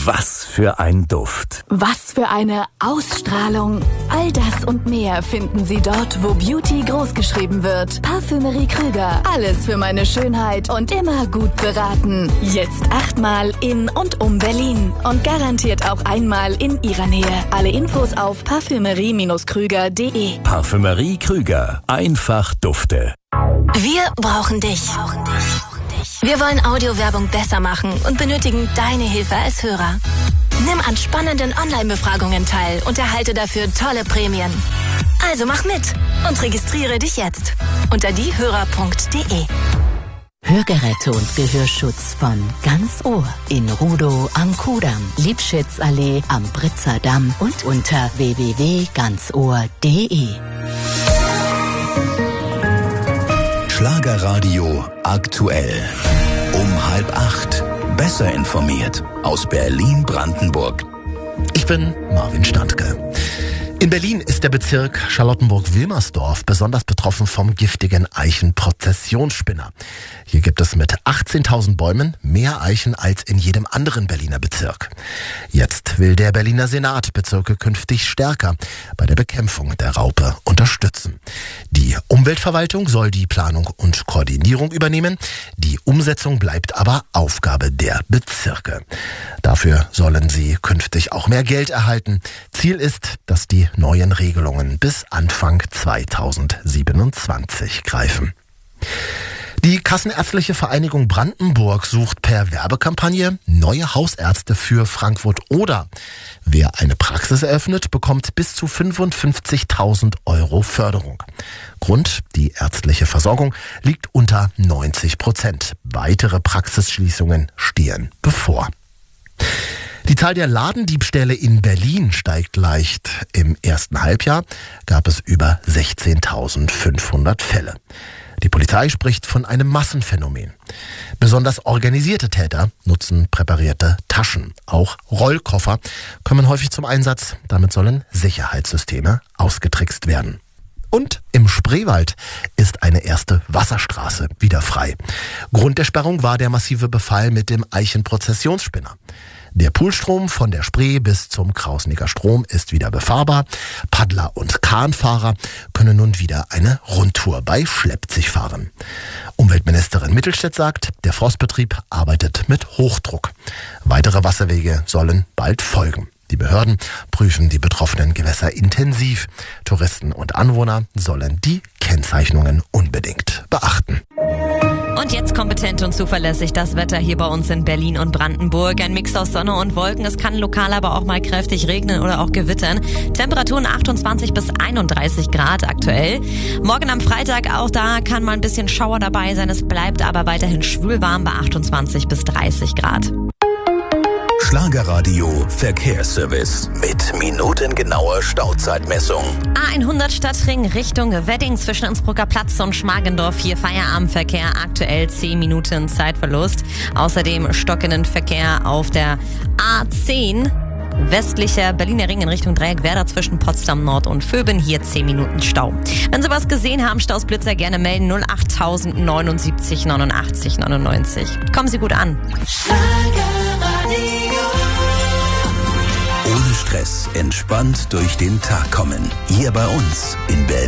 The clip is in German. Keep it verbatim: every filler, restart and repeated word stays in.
Was für ein Duft. Was für eine Ausstrahlung. All das und mehr finden Sie dort, wo Beauty großgeschrieben wird. Parfümerie Krüger. Alles für meine Schönheit und immer gut beraten. Jetzt achtmal in und um Berlin. Und garantiert auch einmal in Ihrer Nähe. Alle Infos auf parfümerie Krüger punkt de. Parfümerie Krüger. Einfach Dufte. Wir brauchen dich. Wir wollen Audiowerbung besser machen und benötigen deine Hilfe als Hörer. Nimm an spannenden Online-Befragungen teil und erhalte dafür tolle Prämien. Also mach mit und registriere dich jetzt unter diehörer punkt de. Hörgeräte und Gehörschutz von Ganz Ohr in Rudow am Kudamm, Liebschitzallee am Britzer Damm und unter w w w punkt ganz ohr punkt de. Schlagerradio aktuell. Um halb acht. Besser informiert aus Berlin-Brandenburg. Ich bin Marvin Standke. In Berlin ist der Bezirk Charlottenburg-Wilmersdorf besonders betroffen vom giftigen Eichenprozessionsspinner. Hier gibt es mit achtzehntausend Bäumen mehr Eichen als in jedem anderen Berliner Bezirk. Jetzt will der Berliner Senat Bezirke künftig stärker bei der Bekämpfung der Raupe unterstützen. Die Umweltverwaltung soll die Planung und Koordinierung übernehmen. Die Umsetzung bleibt aber Aufgabe der Bezirke. Dafür sollen sie künftig auch mehr Geld erhalten. Ziel ist, dass die neuen Regelungen bis Anfang zweitausendsiebenundzwanzig greifen. Die Kassenärztliche Vereinigung Brandenburg sucht per Werbekampagne neue Hausärzte für Frankfurt-Oder. Wer eine Praxis eröffnet, bekommt bis zu fünfundfünfzigtausend Euro Förderung. Grund: die ärztliche Versorgung liegt unter neunzig Prozent. Weitere Praxisschließungen stehen bevor. Die Zahl der Ladendiebstähle in Berlin steigt leicht. Im ersten Halbjahr gab es über sechzehntausendfünfhundert Fälle. Die Polizei spricht von einem Massenphänomen. Besonders organisierte Täter nutzen präparierte Taschen. Auch Rollkoffer kommen häufig zum Einsatz. Damit sollen Sicherheitssysteme ausgetrickst werden. Und im Spreewald ist eine erste Wasserstraße wieder frei. Grund der Sperrung war der massive Befall mit dem Eichenprozessionsspinner. Der Poolstrom von der Spree bis zum Krausnicker Strom ist wieder befahrbar. Paddler und Kahnfahrer können nun wieder eine Rundtour bei Schleppzig fahren. Umweltministerin Mittelstädt sagt, der Forstbetrieb arbeitet mit Hochdruck. Weitere Wasserwege sollen bald folgen. Die Behörden prüfen die betroffenen Gewässer intensiv. Touristen und Anwohner sollen die Kennzeichnungen unbedingt beachten. Und jetzt kompetent und zuverlässig das Wetter hier bei uns in Berlin und Brandenburg. Ein Mix aus Sonne und Wolken. Es kann lokal aber auch mal kräftig regnen oder auch gewittern. Temperaturen achtundzwanzig bis einunddreißig Grad aktuell. Morgen am Freitag auch da kann mal ein bisschen Schauer dabei sein. Es bleibt aber weiterhin schwülwarm bei achtundzwanzig bis dreißig Grad. Schlagerradio Verkehrsservice mit minutengenauer Stauzeitmessung. A hundert Stadtring Richtung Wedding zwischen Innsbrucker Platz und Schmargendorf. Hier Feierabendverkehr, aktuell zehn Minuten Zeitverlust. Außerdem stockenden Verkehr auf der A zehn westlicher Berliner Ring in Richtung Dreieckwerder zwischen Potsdam Nord und Vöben. Hier zehn Minuten Stau. Wenn Sie was gesehen haben, Stausblitzer, gerne melden. null acht neunundsiebzig neunundachtzig neunundneunzig. Kommen Sie gut an. Ohne Stress, entspannt durch den Tag kommen. Hier bei uns in Berlin.